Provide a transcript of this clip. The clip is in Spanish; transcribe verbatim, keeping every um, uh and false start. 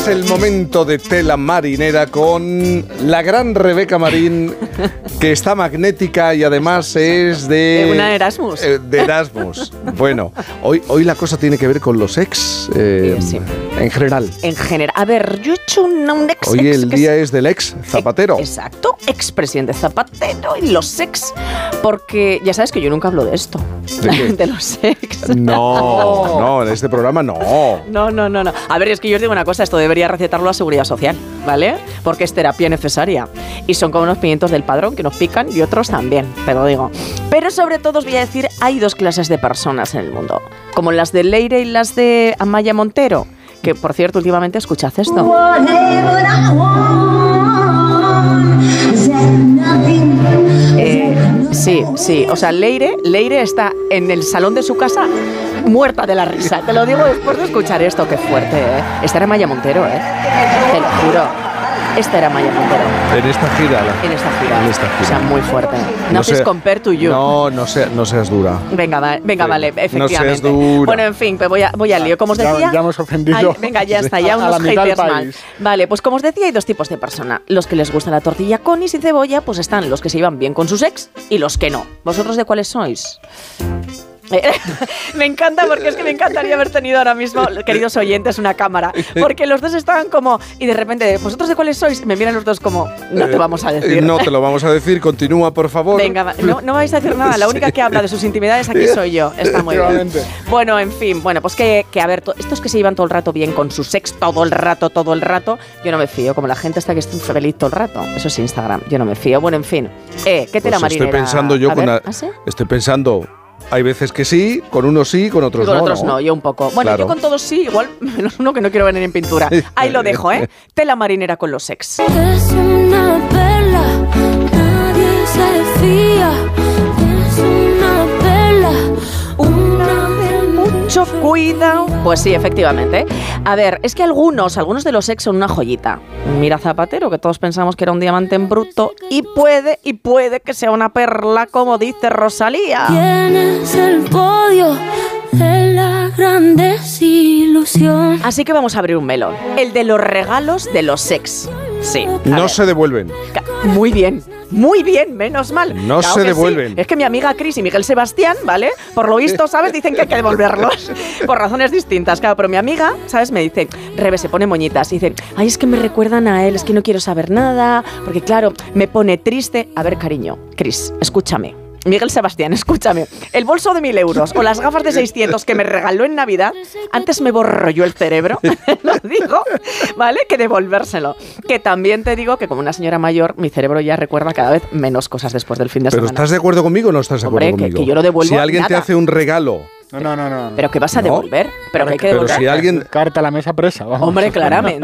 Es el momento de tela marinera con la gran Rebeca Marín, que está magnética y además es de... Una Erasmus. Eh, de Erasmus. Bueno, hoy, hoy la cosa tiene que ver con los ex, eh, sí, sí. en general. En general. A ver, yo he hecho un, un ex... Hoy ex, el día es, es del ex Zapatero. Exacto, expresidente Zapatero y los ex. Porque ya sabes que yo nunca hablo de esto. ¿De qué? De los ex. No, no, en este programa no. No, no, no, no. A ver, es que yo os digo una cosa, esto debería recetarlo a Seguridad Social, ¿vale? Porque es terapia necesaria. Y son como unos pimientos del Padrón que nos pican y otros también, te lo digo. Pero sobre todo os voy a decir, hay dos clases de personas en el mundo. Como las de Leire y las de Amaya Montero. Que, por cierto, últimamente escuchad esto. Eh, sí, sí. O sea, Leire, Leire está en el salón de su casa muerta de la risa. Te lo digo después de escuchar esto. Qué fuerte, ¿eh? Esta era Amaya Montero, ¿eh? Te lo juro. Esta era Amaya Montero. En esta gira. La, en esta gira. En esta gira. O sea, muy fuerte. No, no seas compare to you. No, no, sea, no seas dura. Venga, va, venga, sí, vale, efectivamente. No seas dura. Bueno, en fin, pues voy, a, voy al lío. Como os decía... Ya, ya hemos ofendido. Ay, venga, ya está, ya unos haters mal. Vale, pues como os decía, hay dos tipos de persona. Los que les gusta la tortilla con y sin cebolla, pues están los que se llevan bien con sus ex y los que no. ¿Vosotros de cuáles sois? Me encanta porque es que me encantaría haber tenido ahora mismo, queridos oyentes, una cámara, porque los dos estaban como, y de repente, ¿vosotros de cuáles sois? Me miran los dos como, no te vamos a decir. Eh, no te lo vamos a decir, continúa, por favor. Venga, no, no vais a decir nada, la única que habla de sus intimidades aquí soy yo. Está muy bien. Bueno, en fin, bueno, pues que, que a ver, estos que se llevan todo el rato bien con su ex, todo el rato, todo el rato, yo no me fío, como la gente está que está feliz todo el rato, eso es Instagram, yo no me fío. Bueno, en fin, eh, ¿qué tela pues marinera? Estoy pensando yo a con ver, la, ¿ah, sí? Estoy pensando... Hay veces que sí, con unos sí, con otros y con no. Con otros no, yo un poco. Bueno, claro. Yo con todos sí, igual menos uno que no quiero venir en pintura. Ahí lo dejo, ¿eh? Tela marinera con los ex. Es una perla, nadie se fía. Es una perla, una de mucho cuidado. Pues sí, efectivamente. A ver, es que algunos, algunos de los ex son una joyita. Mira Zapatero, que todos pensamos que era un diamante en bruto, y puede, y puede que sea una perla, como dice Rosalía. Tienes el podio de la gran desilusión. Así que vamos a abrir un melón. El de los regalos de los ex. Sí. No ver. se devuelven. Muy bien. Muy bien, menos mal. No claro se que devuelven. Sí. Es que mi amiga Cris y Miguel Sebastián, ¿vale? Por lo visto, ¿sabes? Dicen que hay que devolverlos por razones distintas. Claro, pero mi amiga, ¿sabes? Me dice, Rebe, se pone moñitas. Y dice, ay, es que me recuerdan a él, es que no quiero saber nada, porque claro, me pone triste. A ver, cariño, Cris, escúchame. Miguel Sebastián, escúchame, el bolso de mil euros o las gafas de seiscientos que me regaló en Navidad, antes me borro yo el cerebro, lo digo, ¿vale? Que devolvérselo. Que también te digo que como una señora mayor, mi cerebro ya recuerda cada vez menos cosas después del fin de ¿Pero semana. estás de acuerdo conmigo o no estás de Hombre, acuerdo que, conmigo? que yo no devuelvo Si alguien nada. te hace un regalo... No, no, no, no. ¿Pero qué vas a ¿No? devolver? ¿Pero que hay que Pero devolver? si alguien... Carta a la mesa presa, vamos. Hombre, claramente.